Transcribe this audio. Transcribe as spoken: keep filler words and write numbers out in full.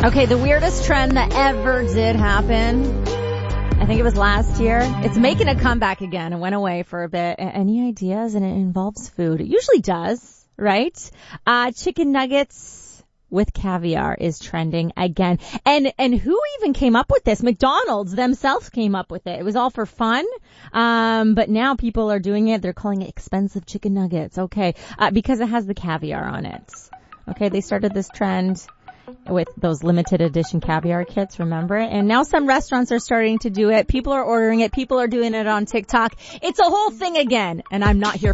Okay, the weirdest trend that ever did happen, I think it was last year. It's making a comeback again. It went away for a bit. Any ideas? And it involves food. It usually does, right? Uh, chicken nuggets with caviar is trending again. And, and who even came up with this? McDonald's themselves came up with it. It was all for fun. Um, but now people are doing it. They're calling it expensive chicken nuggets. Okay. Uh, because it has the caviar on it. Okay. They started this trend with those limited edition caviar kits, remember? And now some restaurants are starting to do it. People are ordering it. People are doing it on TikTok. It's a whole thing again. And I'm not here